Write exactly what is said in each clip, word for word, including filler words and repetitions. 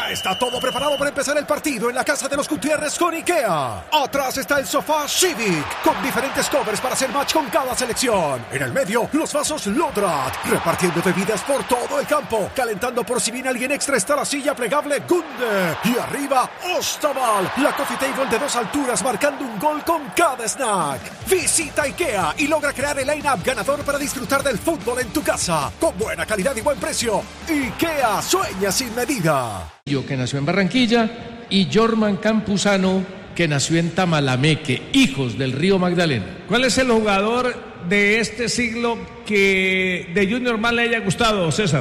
Ya está todo preparado para empezar el partido en la casa de los Gutiérrez con IKEA. Atrás está el sofá Civic, con diferentes covers para hacer match con cada selección. En el medio, los vasos Lodrat, repartiendo bebidas por todo el campo. Calentando por si viene alguien extra está la silla plegable Gunde. Y arriba, Ostaval, la coffee table de dos alturas marcando un gol con cada snack. Visita IKEA y logra crear el line-up ganador para disfrutar del fútbol en tu casa. Con buena calidad y buen precio. IKEA sueña sin medida. Yo que nació en Barranquilla y Jorman Campuzano que nació en Tamalameque, hijos del río Magdalena. ¿Cuál es el jugador de este siglo que de Junior más le haya gustado, César?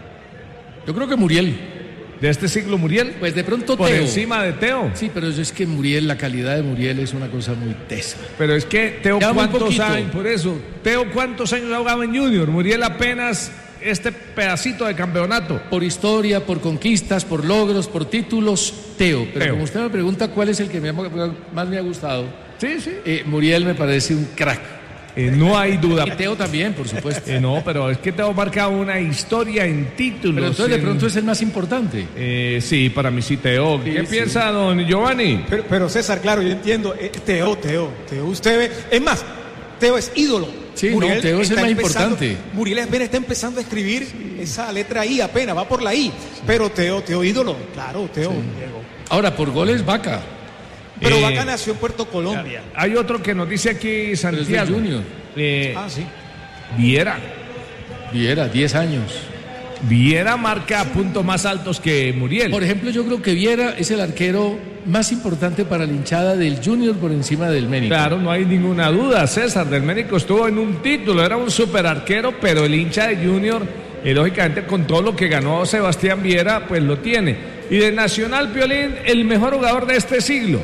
Yo creo que Muriel. ¿De este siglo Muriel? Pues de pronto por Teo. Por encima de Teo. Sí, pero es que Muriel, la calidad de Muriel es una cosa muy tesa. Pero es que Teo, ya ¿cuántos años? Por eso, Teo, ¿cuántos años ha jugado en Junior? Muriel apenas este pedacito de campeonato. Por historia, por conquistas, por logros, por títulos, Teo. Pero Teo. Como usted me pregunta cuál es el que me ha, más me ha gustado, sí, sí. Eh, Muriel me parece un crack. Eh, no hay duda. Y Teo también, por supuesto. Eh, no, pero es que Teo marca una historia en títulos. Pero entonces en... de pronto es el más importante. Eh, sí, para mí sí, Teo. Sí, ¿Qué sí. piensa don Giovanni? Pero, pero César, claro, yo entiendo. Eh, Teo, Teo, Teo, usted ve. Es más, Teo es ídolo. Sí, Muriel no, Teo es el más importante. Muriel apenas está empezando a escribir sí. esa letra I, apenas va por la I. Sí. Pero Teo, Teo ídolo. Claro, Teo. Sí. Ahora, por goles, Vaca. Pero eh, Vaca nació en Puerto Colombia. Hay otro que nos dice aquí Santiago. Pero es Junior. Eh, ah, sí. Viera. Viera, diez años. Viera marca puntos más altos que Muriel. Por ejemplo, yo creo que Viera es el arquero más importante para la hinchada del Junior por encima del Ménico. Claro, no hay ninguna duda. César del Ménico estuvo en un título, era un super arquero, pero el hincha de Junior, eh, lógicamente con todo lo que ganó Sebastián Viera, pues lo tiene. Y de Nacional, Piolín, el mejor jugador de este siglo.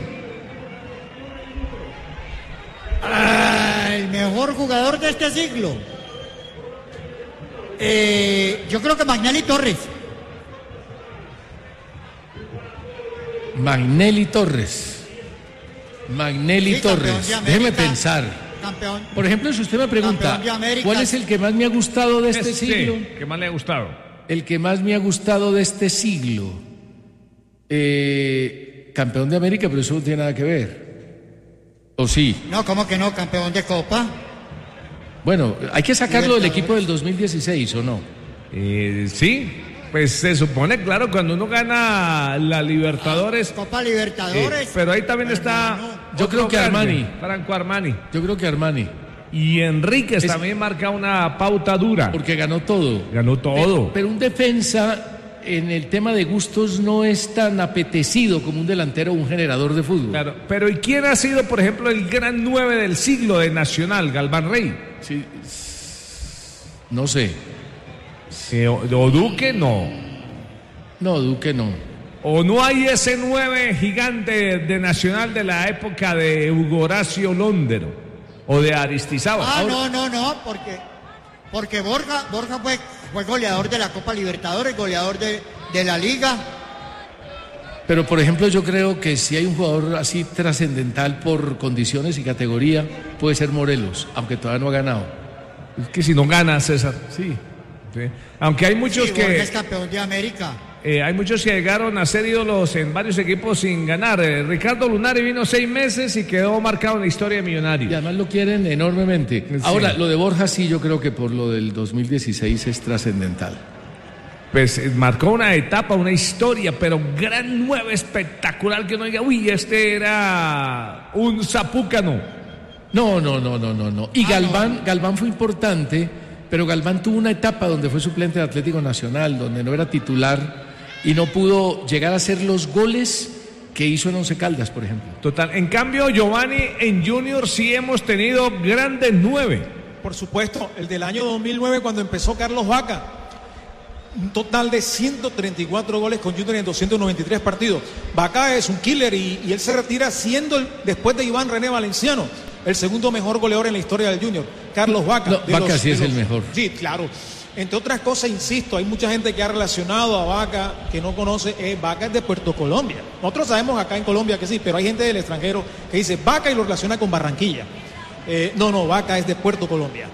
Ah, el mejor jugador de este siglo. Eh, yo creo que Magnelli Torres. Magnelli Torres. Magnelli Sí, Torres. de Déjeme pensar. Campeón. Por ejemplo, si usted me pregunta, ¿cuál es el que más me ha gustado de este, este siglo? ¿Qué más le ha gustado? El que más me ha gustado de este siglo. Eh, campeón de América, pero eso no tiene nada que ver. ¿O sí? No, ¿cómo que no? Campeón de Copa. Bueno, hay que sacarlo del equipo del dos mil dieciséis, ¿o no? Eh, sí, pues se supone, claro, cuando uno gana la Libertadores. Copa Libertadores. Eh, pero ahí también está. Yo creo que Armani. Franco Armani. Yo creo que Armani. Y Enríquez es, también marca una pauta dura. Porque ganó todo. Ganó todo. Pero, pero un defensa en el tema de gustos no es tan apetecido como un delantero o un generador de fútbol. Claro, pero ¿y quién ha sido, por ejemplo, el gran nueve del siglo de Nacional? Galván Rey. Sí. No sé. Eh, o, o Duque, no. No, Duque no. ¿O no hay ese nueve gigante de Nacional de la época de Hugo Horacio Londero? ¿O de Aristizábal? Ah, no, no, no, porque, porque Borja, Borja fue, fue goleador de la Copa Libertadores, goleador de, de la Liga. Pero, por ejemplo, yo creo que si hay un jugador así trascendental por condiciones y categoría, puede ser Morelos, aunque todavía no ha ganado. Es que si no gana, César. Sí. Sí. Aunque hay muchos sí, que... Borja es campeón de América. Eh, hay muchos que llegaron a ser ídolos en varios equipos sin ganar. Eh, Ricardo Lunari vino seis meses y quedó marcado en la historia de Millonarios. Y además lo quieren enormemente. Sí. Ahora, lo de Borja sí, yo creo que por lo del dos mil dieciséis es trascendental. Pues eh, marcó una etapa, una historia, pero gran nueve espectacular que uno diga, uy, este era un zapúcano. No, no, no, no, no, no. Y ah, Galván, no. Galván fue importante, pero Galván tuvo una etapa donde fue suplente de Atlético Nacional, donde no era titular y no pudo llegar a hacer los goles que hizo en Once Caldas, por ejemplo. Total. En cambio, Giovanni, en Junior sí hemos tenido grandes nueve. Por supuesto, el del año dos mil nueve cuando empezó Carlos Vaca. Un total de ciento treinta y cuatro goles con Junior en doscientos noventa y tres partidos. Vaca es un killer y, y él se retira siendo, el, después de Iván René Valenciano, el segundo mejor goleador en la historia del Junior. Carlos Vaca. No, Vaca los, sí es los, el mejor. Sí, claro. Entre otras cosas, insisto, hay mucha gente que ha relacionado a Vaca que no conoce. Eh, Vaca es de Puerto Colombia. Nosotros sabemos acá en Colombia que sí, pero hay gente del extranjero que dice Vaca y lo relaciona con Barranquilla. Eh, no, no, Vaca es de Puerto Colombia.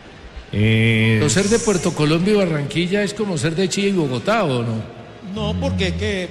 Eh, ¿Pero ser de Puerto Colombia y Barranquilla es como ser de Chile y Bogotá o no? No, porque es que